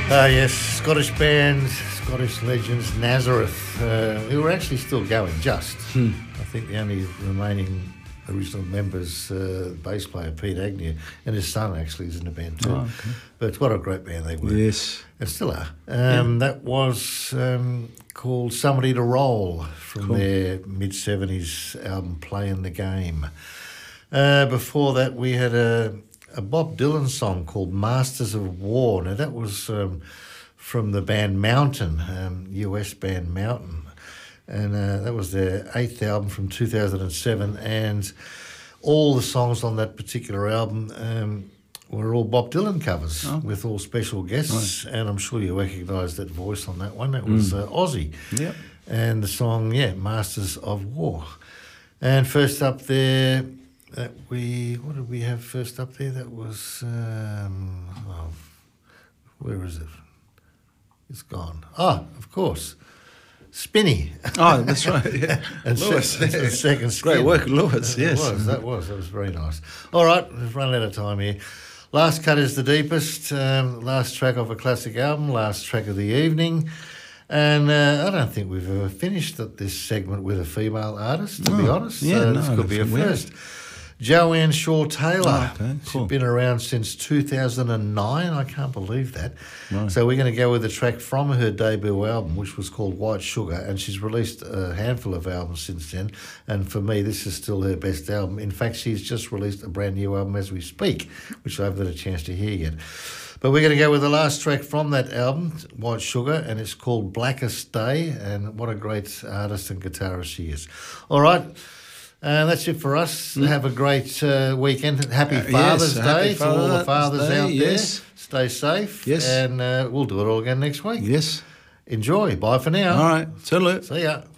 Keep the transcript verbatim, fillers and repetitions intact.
Ah, yes, Scottish band, Scottish legends, Nazareth, uh, who are actually still going, just. Hmm. I think the only remaining original members, uh, bass player Pete Agnew, and his son actually is in the band too. Oh, okay. But what a great band they were. Yes. And still are. Um, Yeah. That was um, called Somebody to Roll from Cool. their mid-seventies album Playing the Game. Uh, before that, we had a, a Bob Dylan song called Masters of War. Now, that was um, from the band Mountain, um, U S band Mountain. And uh, that was their eighth album from two thousand seven. And all the songs on that particular album um, were all Bob Dylan covers Oh. with all special guests. And I'm sure you recognise that voice on that one. That was Mm. uh, Ozzy. Yep. And the song, yeah, Masters of War. And first up there, that we, what did we have first up there? That was, um, oh, where is it? It's gone. Ah, of course. Spinny. Oh, that's right. Yeah. and Lewis. se- and second skin. Great work, Lewis. That Yes. was, that was, that was very nice. All right, we've run out of time here. Last Cut is the Deepest. Um, last track of a classic album, last track of the evening. And uh, I don't think we've ever finished th- this segment with a female artist, to be Oh, honest. yeah, so no, this I could don't be a think we have. first. Joanne Shaw Taylor. Oh, okay, cool. She's been around since two thousand nine. I can't believe that. Right. So we're going to go with a track from her debut album, which was called White Sugar, and she's released a handful of albums since then. And for me, this is still her best album. In fact, she's just released a brand new album as we speak, which I haven't had a chance to hear yet. But we're going to go with the last track from that album, White Sugar, and it's called Blackest Day. And what a great artist and guitarist she is. All right. Uh, that's it for us. Have a great uh, weekend. Happy Uh, Father's yes, Day happy to all the Father's fathers Day, out yes. there. Stay safe. Yes. And uh, we'll do it all again next week. Yes. Enjoy. Bye for now. All right. Toodaloo. See ya.